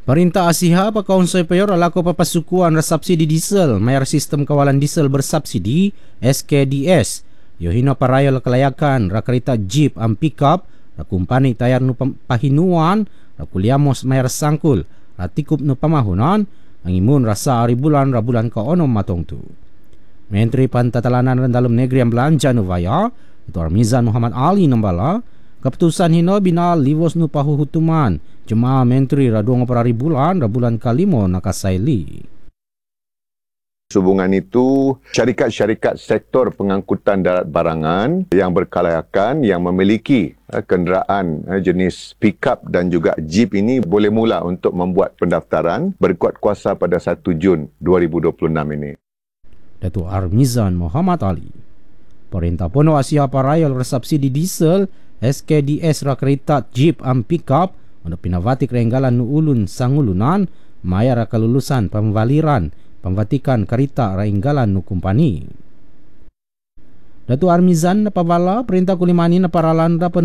Perintah Asiha pakaunsay payor alako papasukuan ra subsidi diesel mayar sistem kawalan diesel bersubsidi SKDS. Yohino parayol kelayakan ra kereta jeep am pickup ra kumpani tayar nu pahinuan ra kuliamos mayar sangkul ra tikup nu pamahunan ang imun rasa ari bulan ra bulan ka onom matong tu. Menteri Pantatalanan dan Dalam Negeri yang belanja Nuvaya itu Armizan Muhammad Ali nambala keputusan hino bina liwos nu pahuhutuman jemaah menteri ra 20 bulan ra bulan kalimo nakasaili. Hubungan itu, syarikat-syarikat sektor pengangkutan darat barangan yang berkelayakan yang memiliki kenderaan jenis pickup dan juga jeep ini boleh mula untuk membuat pendaftaran berkuat kuasa pada 1 Jun 2026 ini. Datuk Armizan Muhammad Ali. Perintah Pono Asia Parayol bersubsidi diesel SKDS ra kereta jeep am pickup untuk pinavatik renggalan nu ulun sangulunan maya ra kelulusan pembaliran pembatikan kereta rainggalan nu kumpani. Datuk Armizan napabala perintah kulimani na paralan ra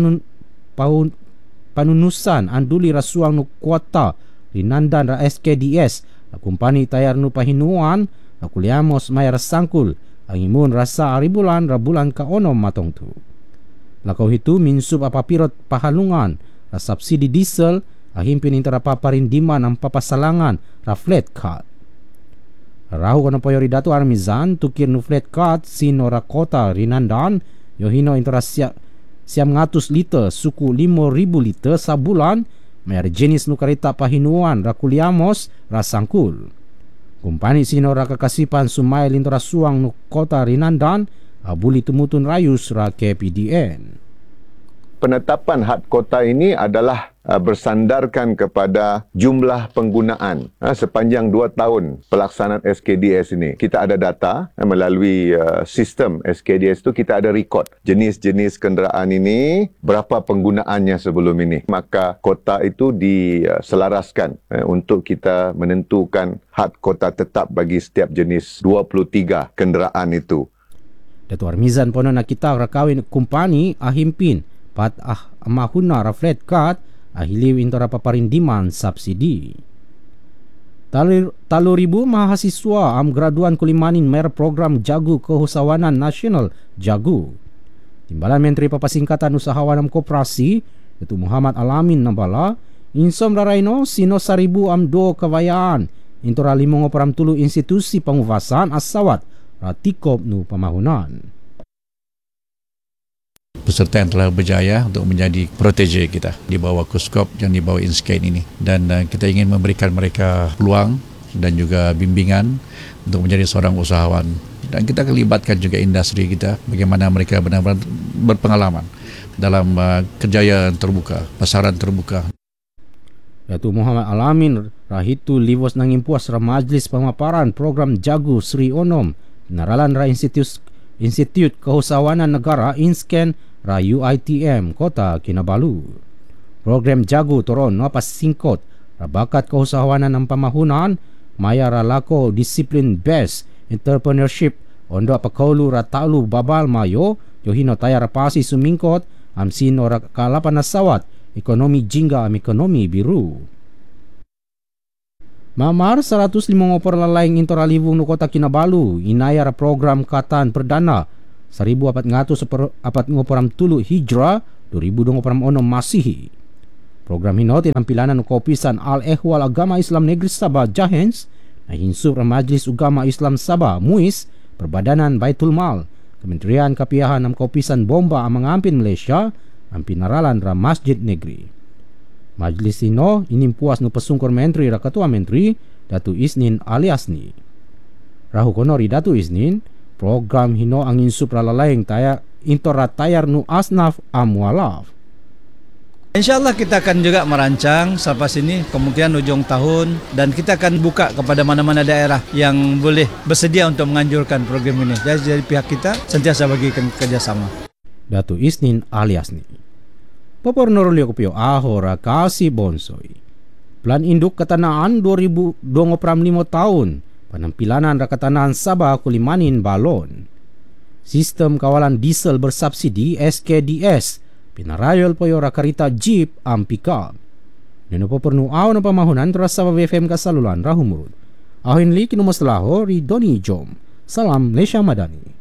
panunusan anduli rasuang nu kuota rinandan ra SKDS na kumpani tayar nu pahinuan na kuliamos mayar sangkul ang imun rasa ari bulan ra bulan ka onom matong tu. Lakaw hitu minsub apapirot pahalungan ra subsidi diesel ahimpin intara paparindiman ang papasalangan ra flat card. Rahu kono poyori Datuk Armizan tukir nu flat card sino ra kota rinandan yohino intara siam 100 liter suku 5,000 liter sabulan mayar jenis nu kereta pahinuan ra kuliamos ra sangkul. Kumpani sino ra kakasipan sumay lintara suang nu kota rinandan abuli tumutun rayus ra KPDN. Penetapan had kota ini adalah bersandarkan kepada jumlah penggunaan sepanjang 2 tahun pelaksanaan SKDS ini. Kita ada data melalui sistem SKDS itu, kita ada rekod jenis-jenis kenderaan ini, berapa penggunaannya sebelum ini. Maka kota itu diselaraskan untuk kita menentukan had kota tetap bagi setiap jenis 23 kenderaan itu. Datuk Armizan pono nak kita rakawin kumpani ahimpin pat amahuna ra flat card ahiliw intora paparindiman subsidi. 3,000 mahasiswa am graduan kulimanin mer program Jagu Kehusawanan Nasional Jagu. Timbalan Menteri Papasingkatan Usahawan am Koperasi itu Muhammad Alamin nambala insom raraino sino 1,000 am do kawayaan intora 5 institusi penguvasan asawat ratikop nu pamahunan. Peserta yang telah berjaya untuk menjadi protege kita di bawah Kuskop yang di bawah Inscan ini, dan kita ingin memberikan mereka peluang dan juga bimbingan untuk menjadi seorang usahawan, dan kita akan libatkan juga industri kita bagaimana mereka benar-benar berpengalaman dalam kerjaya terbuka, pasaran terbuka. Datuk Muhammad Alamin rahitu livos nang impuas ra majlis pemaparan program Jagu Sri Onom naralan ra Institut Kehusawanan Negara Inscan ra UITM Kota Kinabalu. Program Jagu toron no pasingkot ra bakat kehusawanan ng pamahunan maya ra lako disiplin based entrepreneurship ondo pakaulu ra talu babal mayo yohino tayar pasi sumingkot am sino ra kalapan nasawat ekonomi jingga am ekonomi biru. Mamar 105 perlalaing intoralibung nu Kota Kinabalu inayar program Katan Perdana 1440 Hijrah 2026 Masihi. Program hino tinampilanan ng Kopisan Al-Ehwal Agama Islam Negeri Sabah Jahens na hinsub ng Majlis Ugama Islam Sabah MUIS Perbadanan Baitul Mal Kementerian Kapiyahan ng Kopisan Bomba ang mga ampin Malaysia ang pinaralan ra Masjid Negeri. Majlis hino inimpuas no pasungkor menteri ra Ketua Menteri Datu Isnin Aliasni. Rahu konori Datu Isnin program hino ang insub ra lalayng intora tayar nu asnaf amwalaf. InsyaAllah kita akan juga merancang sampai sini kemungkinan ujung tahun, dan kita akan buka kepada mana-mana daerah yang boleh bersedia untuk menganjurkan program ini. Jadi pihak kita sentiasa bagikan kerjasama. Datu Isnin Aliasni. Popor Norulio Kupio Ahora Kasih Bonsoy. Plan induk ketanaan 2025 tahun. Penampilanan raketanaan Sabah Kulimanin Balon. Sistem kawalan diesel bersubsidi SKDS. Pinarayol poyo rakarita jeep am pickup. Nino pernu aw na pamahunan terasa pa BFM kasalulan rahumurud. Ahin li kinumas laho ri Doni Jom. Salam Malaysia Madani.